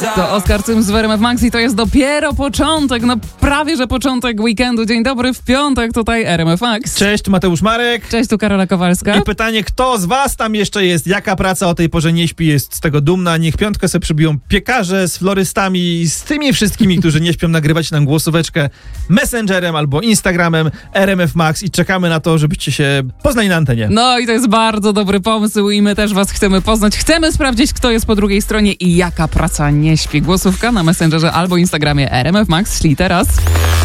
To Oskar Cym z RMF Max i to jest dopiero początek, no prawie że początek weekendu. Dzień dobry w piątek, tutaj RMF Max. Cześć, Mateusz Marek. Cześć, tu Karola Kowalska. I pytanie, kto z was tam jeszcze jest? Jaka praca o tej porze nie śpi, jest z tego dumna? Niech piątkę sobie przybiją piekarze z florystami, z tymi wszystkimi, którzy nie śpią, nagrywać nam głosóweczkę Messengerem albo Instagramem RMF Max i czekamy na to, żebyście się poznali na antenie. No i to jest bardzo dobry pomysł i my też was chcemy poznać. Chcemy sprawdzić, kto jest po drugiej stronie i jaka praca nie śpi. Głosówka na Messengerze albo Instagramie RMF Max. Szli teraz.